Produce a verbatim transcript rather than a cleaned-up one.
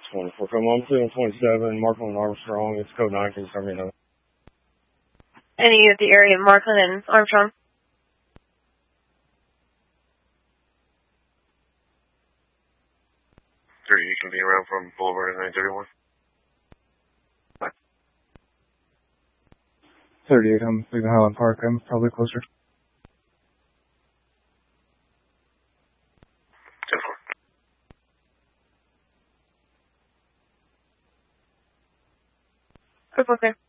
twenty-four. Come on, I'm twenty-seven, Markland and Armstrong. It's code nine. Can you start me another? Any of the area of Markland and Armstrong? Three, you can be around from Boulevard and nine thirty-one. thirty-eight, I'm leaving Highland Park. I'm probably closer. ten four. Good book there.